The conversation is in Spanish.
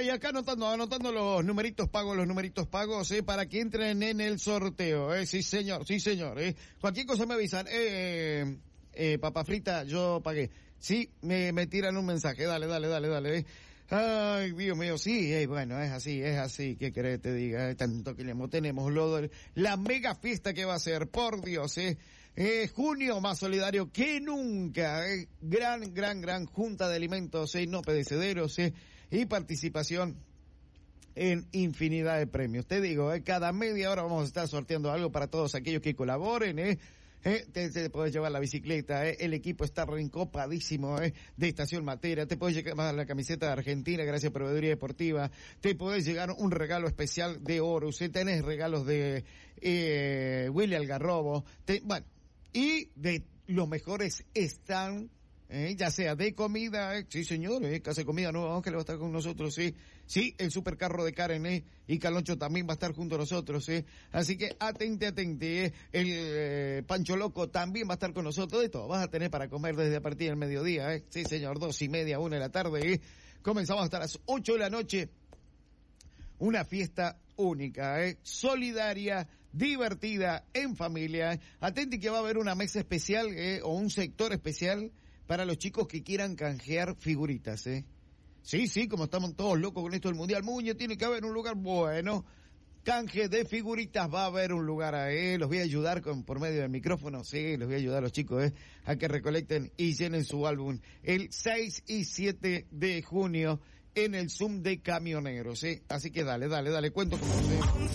y acá anotando los numeritos pagos, para que entren en el sorteo, sí señor, cualquier cosa me avisan, papa frita, yo pagué, sí, me tiran un mensaje, dale, ay, Dios mío, sí, bueno, es así, ¿qué querés que te diga? Tanto que tenemos la mega fiesta que va a ser, por Dios, junio más solidario que nunca, gran junta de alimentos, no perecederos, y participación en infinidad de premios. Te digo, cada media hora vamos a estar sorteando algo para todos aquellos que colaboren, te puedes llevar la bicicleta, el equipo está reencopadísimo, de Estación Matera, te puedes llevar la camiseta de Argentina, gracias a Proveeduría Deportiva, te puedes llegar un regalo especial de Horus, tenés regalos de Willy Algarrobo, bueno, y de los mejores están, ya sea de comida, sí señor, casa de comida nueva, que le va a estar con nosotros, sí, el supercarro de Karen, y Caloncho también va a estar junto a nosotros, así que atente, el Pancho Loco también va a estar con nosotros, de todo vas a tener para comer desde a partir del mediodía, sí señor, 2:30, 1 de la tarde, comenzamos hasta las 8 de la noche, una fiesta única, solidaria, divertida, en familia, atente que va a haber una mesa especial, o un sector especial, para los chicos que quieran canjear figuritas, Sí, como estamos todos locos con esto del Mundial, Muñe, tiene que haber un lugar bueno, canje de figuritas, va a haber un lugar ahí, los voy a ayudar por medio del micrófono, sí, los voy a ayudar a los chicos, a que recolecten y llenen su álbum el 6 y 7 de junio en el Zoom de Camioneros, así que dale, cuento con usted.